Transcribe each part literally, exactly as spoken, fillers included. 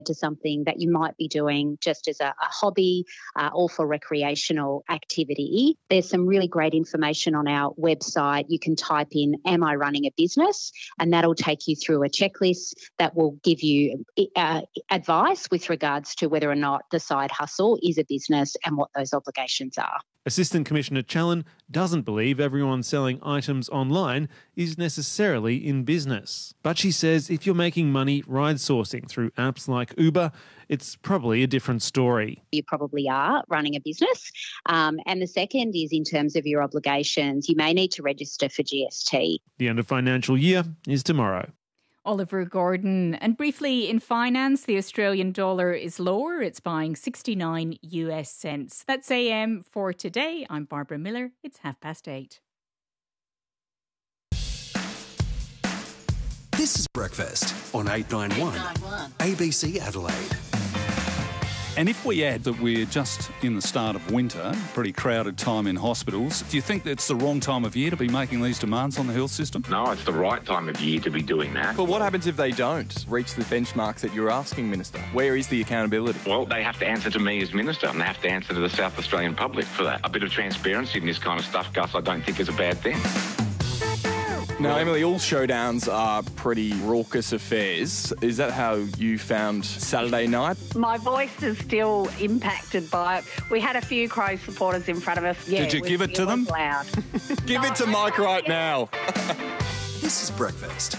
to something that you might be doing just as a, a hobby uh, or for recreational activity. There's some really great information on our website. You can type in, am I running a business? And that'll take you through a checklist that will give you uh, advice with regards to whether or not the side hustle is a business and what those obligations are. Assistant Commissioner Challen doesn't believe everyone selling items online is necessarily in business. But she says if you're making money ride sourcing through apps like Uber, it's probably a different story. You probably are running a business. Um, and the second is in terms of your obligations, you may need to register for G S T. The end of financial year is tomorrow. Oliver Gordon. And briefly, in finance, the Australian dollar is lower. It's buying sixty-nine U S cents. That's A M for today. I'm Barbara Miller. It's half past eight. This is Breakfast on eight nine one, A B C Adelaide. And if we add that we're just in the start of winter, pretty crowded time in hospitals, do you think that's the wrong time of year to be making these demands on the health system? No, it's the right time of year to be doing that. But what happens if they don't reach the benchmarks that you're asking, Minister? Where is the accountability? Well, they have to answer to me as Minister, and they have to answer to the South Australian public for that. A bit of transparency in this kind of stuff, Gus, I don't think is a bad thing. Now, Emily, all showdowns are pretty raucous affairs. Is that how you found Saturday night? My voice is still impacted by it. We had a few Crow supporters in front of us. Yeah, Did you it was, give it to it them? Was loud. Give No, it to I- Mike right now. This is Breakfast.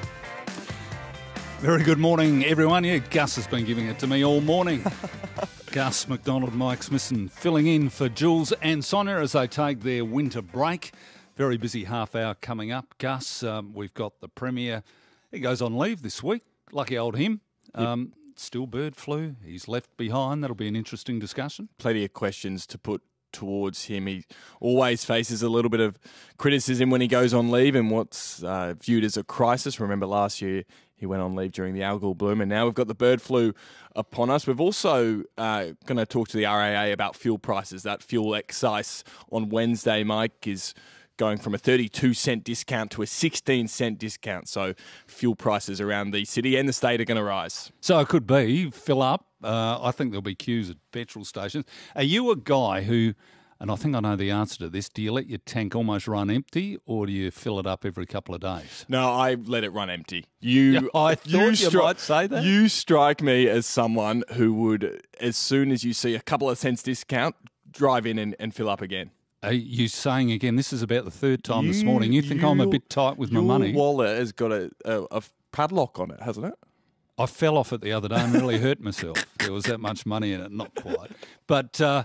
Very good morning, everyone. Yeah, Gus has been giving it to me all morning. Gus McDonald, Mike Smithson, filling in for Jules and Sonia as they take their winter break. Very busy half hour coming up. Gus, um, we've got the Premier. He goes on leave this week. Lucky old him. Um, still bird flu. He's left behind. That'll be an interesting discussion. Plenty of questions to put towards him. He always faces a little bit of criticism when he goes on leave and what's uh, viewed as a crisis. Remember last year he went on leave during the algal bloom, and now we've got the bird flu upon us. We've also uh, going to talk to the R A A about fuel prices. That fuel excise on Wednesday, Mike, is going from a thirty-two cent discount to a sixteen cent discount. So fuel prices around the city and the state are going to rise. So it could be fill up. Uh, I think there'll be queues at petrol stations. Are you a guy who, and I think I know the answer to this, do you let your tank almost run empty or do you fill it up every couple of days? No, I let it run empty. You, Yeah, I thought you stri- might say that. You strike me as someone who would, as soon as you see a couple of cents discount, drive in and, and fill up again. Are you saying again, this is about the third time this You- morning, you think I'm a you- bit tight with my your money? wallet has got a, a, a padlock on it, hasn't it? I fell off it the other day and really hurt myself. There was that much money in it, not quite. But uh,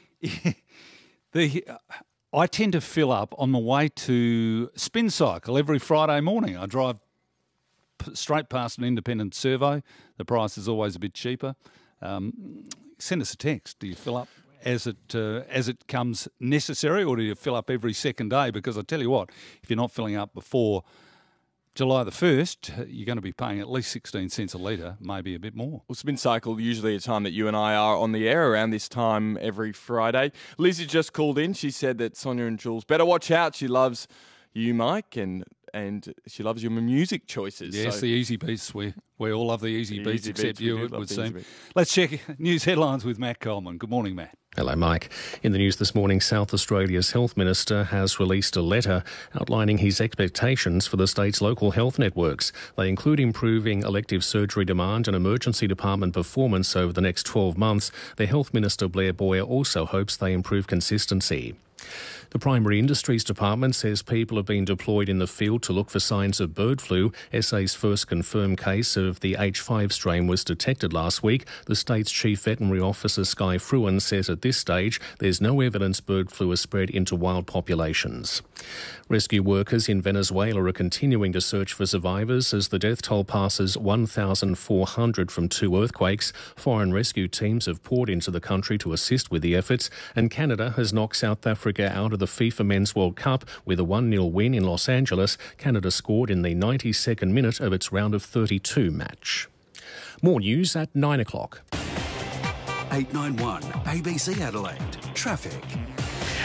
the I tend to fill up on the way to Spin Cycle every Friday morning. I drive p- straight past an independent servo. The price is always a bit cheaper. Um, send us a text. Do you fill up as it uh, as it comes necessary, or do you fill up every second day? Because I tell you what, if you're not filling up before July the first, you're going to be paying at least sixteen cents a litre, maybe a bit more. Well, Spin Cycle, usually a time that you and I are on the air around this time every Friday. Lizzie just called in. She said that Sonia and Jules better watch out. She loves you, Mike, and and she loves your music choices. Yes, so. the easy beats. We, we all love the easy The beats, easy except beats, we you, do it love would the easy seem. beats. Let's check news headlines with Matt Coleman. Good morning, Matt. Hello, Mike. In the news this morning, South Australia's Health Minister has released a letter outlining his expectations for the state's local health networks. They include improving elective surgery demand and emergency department performance over the next twelve months. The Health Minister, Blair Boyer, also hopes they improve consistency. The Primary Industries Department says people have been deployed in the field to look for signs of bird flu. S A's first confirmed case of the H five strain was detected last week. The state's Chief Veterinary Officer, Sky Fruin, says at this stage there's no evidence bird flu has spread into wild populations. Rescue workers in Venezuela are continuing to search for survivors as the death toll passes one thousand four hundred from two earthquakes. Foreign rescue teams have poured into the country to assist with the efforts, and Canada has knocked South Africa out of the FIFA Men's World Cup with a one nil win in Los Angeles. Canada scored in the ninety-second minute of its round of thirty-two match. More news at nine o'clock. eight nine one A B C Adelaide. Traffic.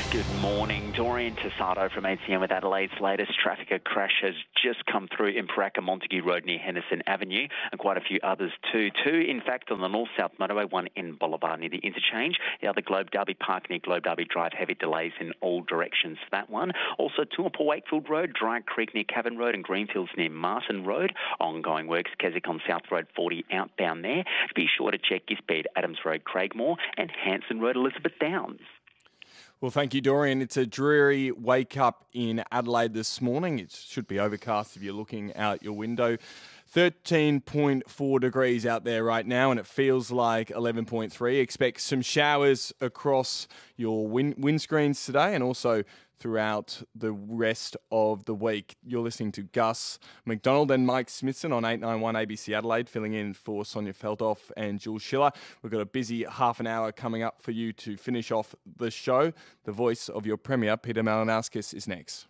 Good morning. Dorian Tassado from A C M with Adelaide's latest traffic. A crash has just come through in Paraka Montague Road near Henderson Avenue, and quite a few others too. Two, in fact, on the north-south motorway, one in Bolivar near the interchange. The other, Globe Derby Park near Globe Derby Drive, heavy delays in all directions for that one. Also, two on Wakefield Road, Dry Creek near Cavan Road, and Greenfields near Martin Road. Ongoing works, Keswick on South Road forty outbound there. Be sure to check your speed, Adams Road, Craigmore, and Hanson Road, Elizabeth Downs. Well, thank you, Dorian. It's a dreary wake-up in Adelaide this morning. It should be overcast if you're looking out your window. thirteen point four degrees out there right now, and it feels like eleven point three. Expect some showers across your wind windscreens today and also throughout the rest of the week. You're listening to Gus McDonald and Mike Smithson on eight ninety-one A B C Adelaide, filling in for Sonia Feldhoff and Jules Schiller. We've got a busy half an hour coming up for you to finish off the show. The voice of your Premier, Peter Malinauskas, is next.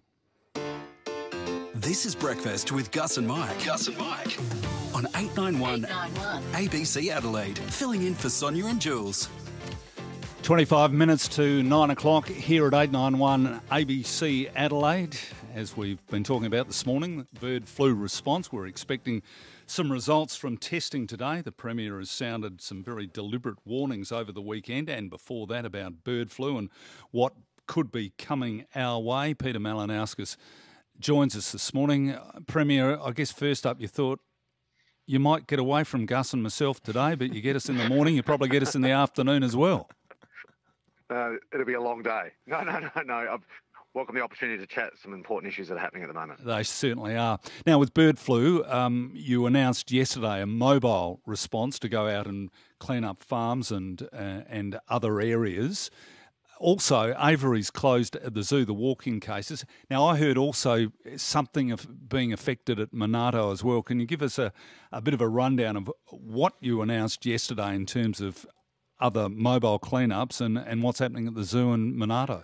This is Breakfast with Gus and Mike. Gus and Mike. On eight ninety-one A B C Adelaide, filling in for Sonia and Jules. twenty-five minutes to nine o'clock here at eight ninety-one A B C Adelaide. As we've been talking about this morning, bird flu response. We're expecting some results from testing today. The Premier has sounded some very deliberate warnings over the weekend and before that about bird flu and what could be coming our way. Peter Malinauskas joins us this morning. Premier, I guess first up you thought you might get away from Gus and myself today, but you get us in the morning, you probably get us in the afternoon as well. Uh, it'll be a long day. No, no, no, no. I've welcome the opportunity to chat some important issues that are happening at the moment. They certainly are. Now, with bird flu, um, you announced yesterday a mobile response to go out and clean up farms and uh, and other areas. Also, aviaries closed at the zoo, the walk-in cases. Now, I heard also something of being affected at Monarto as well. Can you give us a, a bit of a rundown of what you announced yesterday in terms of other mobile cleanups and, and what's happening at the zoo and Monarto?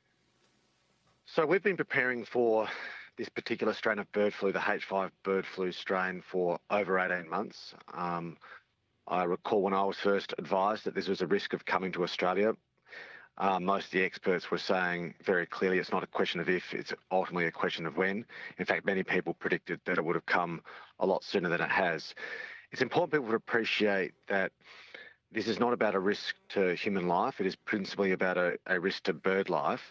So we've been preparing for this particular strain of bird flu, the H five bird flu strain, for over eighteen months. Um, I recall when I was first advised that this was a risk of coming to Australia, uh, most of the experts were saying very clearly it's not a question of if, it's ultimately a question of when. In fact, many people predicted that it would have come a lot sooner than it has. It's important people to appreciate that this is not about a risk to human life. It is principally about a, a risk to bird life.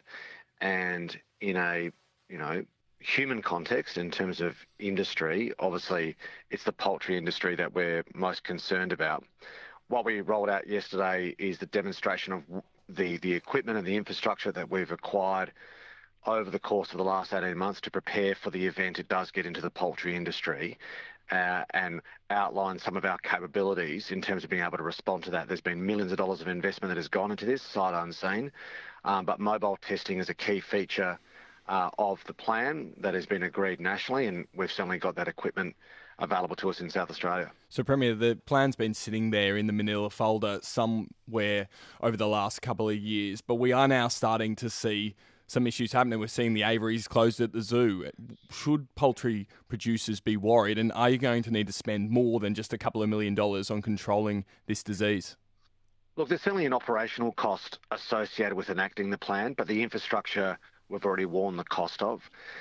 And in a, you know, human context, in terms of industry, obviously it's the poultry industry that we're most concerned about. What we rolled out yesterday is the demonstration of the, the equipment and the infrastructure that we've acquired over the course of the last eighteen months to prepare for the event it does get into the poultry industry. Uh, and outline some of our capabilities in terms of being able to respond to that. There's been millions of dollars of investment that has gone into this, sight unseen, um, but mobile testing is a key feature uh, of the plan that has been agreed nationally, and we've certainly got that equipment available to us in South Australia. So, Premier, the plan's been sitting there in the manila folder somewhere over the last couple of years, but we are now starting to see some issues happening. We're seeing the aviaries closed at the zoo. Should poultry producers be worried, and are you going to need to spend more than just a couple of million dollars on controlling this disease? Look, there's certainly an operational cost associated with enacting the plan, but the infrastructure we've already worn the cost of.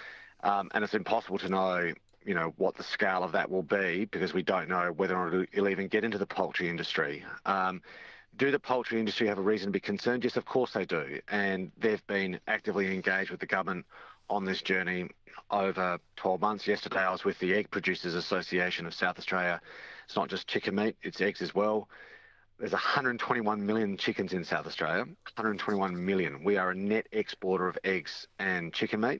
Um, and it's impossible to know, you know, what the scale of that will be because we don't know whether or not it'll even get into the poultry industry. Um, Do the poultry industry have a reason to be concerned? Yes, of course they do. And they've been actively engaged with the government on this journey over twelve months. Yesterday I was with the Egg Producers Association of South Australia. It's not just chicken meat, it's eggs as well. There's one hundred twenty-one million chickens in South Australia, one hundred twenty-one million. We are a net exporter of eggs and chicken meat.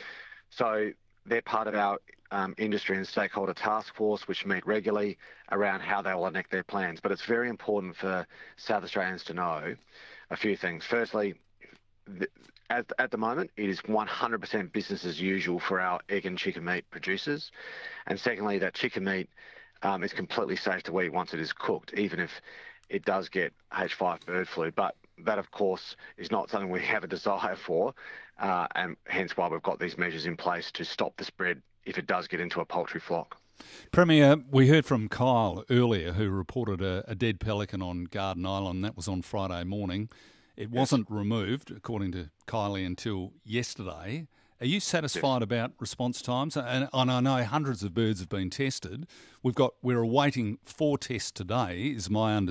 So they're part of our um, industry and stakeholder task force, which meet regularly around how they will enact their plans. But it's very important for South Australians to know a few things. Firstly, th- at, at the moment, it is one hundred percent business as usual for our egg and chicken meat producers. And secondly, that chicken meat um, is completely safe to eat once it is cooked, even if it does get H five bird flu. But that, of course, is not something we have a desire for, uh, and hence why we've got these measures in place to stop the spread if it does get into a poultry flock. Premier, we heard from Kyle earlier who reported a, a dead pelican on Garden Island. That was on Friday morning. It wasn't removed, according to Kylie, until yesterday. Are you satisfied yes. about response times? And, and I know hundreds of birds have been tested. We've got we're awaiting four tests today, is my understanding.